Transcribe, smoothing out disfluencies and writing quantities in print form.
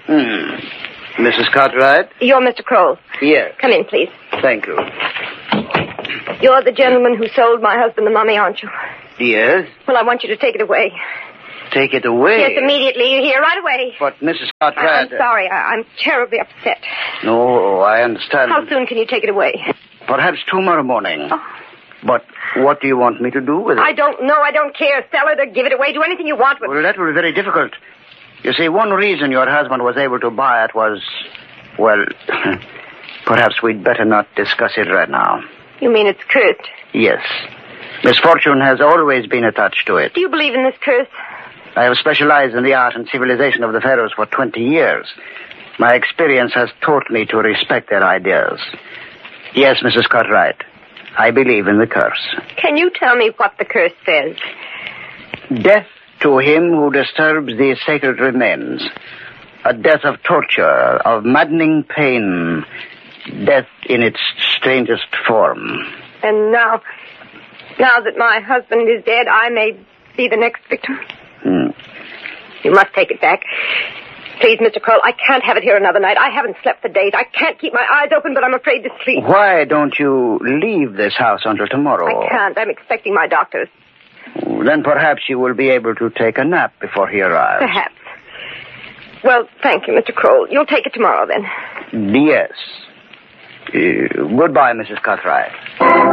Mrs. Cartwright? You're Mr. Kroll. Yes. Come in, please. Thank you. You're the gentleman who sold my husband the mummy, aren't you? Yes? Well, I want you to take it away. Take it away? Yes, immediately. You're here right away. But, Mrs. Cartwright... I'm sorry. I'm terribly upset. No, I understand. How soon can you take it away? Perhaps tomorrow morning. Oh. But what do you want me to do with it? I don't know. I don't care. Sell it or give it away. Do anything you want with it. Well, that will be very difficult. You see, one reason your husband was able to buy it was... Well, perhaps we'd better not discuss it right now. You mean it's cursed? Yes. Misfortune has always been attached to it. Do you believe in this curse? I have specialized in the art and civilization of the pharaohs for 20 years. My experience has taught me to respect their ideas. Yes, Mrs. Cartwright, I believe in the curse. Can you tell me what the curse says? Death to him who disturbs the sacred remains. A death of torture, of maddening pain. Death in its strangest form. And now that my husband is dead, I may be the next victim? You must take it back. Please, Mr. Kroll, I can't have it here another night. I haven't slept for days. I can't keep my eyes open, but I'm afraid to sleep. Why don't you leave this house until tomorrow? I can't. I'm expecting my doctors. Then perhaps you will be able to take a nap before he arrives. Perhaps. Well, thank you, Mr. Kroll. You'll take it tomorrow, then. Yes. Goodbye, Mrs. Cartwright.